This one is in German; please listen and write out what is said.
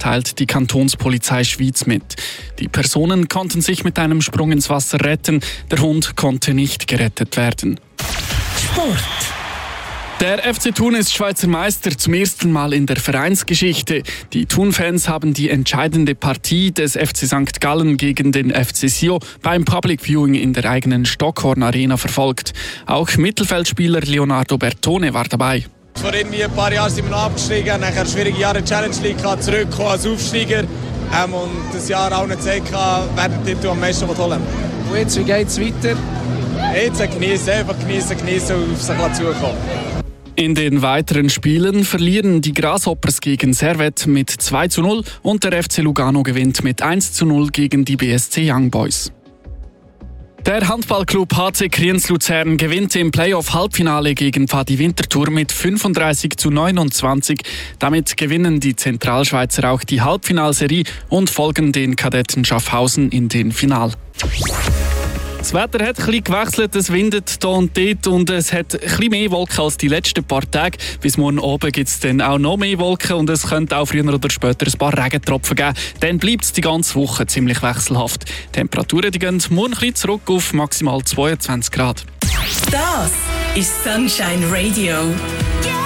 teilt die Kantonspolizei Schwyz mit. Die Personen konnten sich mit einem Sprung ins Wasser retten, der Hund konnte nicht gerettet werden. Sport. Der FC Thun ist Schweizer Meister zum ersten Mal in der Vereinsgeschichte. Die Thun-Fans haben die entscheidende Partie des FC St. Gallen gegen den FC Sio beim Public Viewing in der eigenen Stockhorn Arena verfolgt. Auch Mittelfeldspieler Leonardo Bertone war dabei. Vor irgendwie ein paar Jahren sind wir noch abgestiegen, nachher schwierige Jahre in der Challenge League zurückgekommen als Aufsteiger und das Jahr auch nicht gesagt, wer den Titel am meisten holen will. Und jetzt, wie geht es weiter? Jetzt einfach genießen und auf sich zukommen. In den weiteren Spielen verlieren die Grasshoppers gegen Servette mit 2:0 und der FC Lugano gewinnt mit 1:0 gegen die BSC Young Boys. Der Handballclub HC Kriens Luzern gewinnt im Playoff-Halbfinale gegen Pfadi Winterthur mit 35:29. Damit gewinnen die Zentralschweizer auch die Halbfinalserie und folgen den Kadetten Schaffhausen in den Final. Das Wetter hat ein bisschen gewechselt, es windet hier und dort und es hat ein bisschen mehr Wolken als die letzten paar Tage. Bis morgen oben gibt es dann auch noch mehr Wolken und es könnte auch früher oder später ein paar Regentropfen geben. Dann bleibt es die ganze Woche ziemlich wechselhaft. Die Temperaturen gehen morgen ein bisschen zurück auf maximal 22 Grad. Das ist Sunshine Radio.